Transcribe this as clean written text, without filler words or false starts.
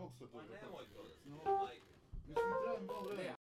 mogu se to. Ma nemoj to da se, majke. Mislim, treba malo vremena.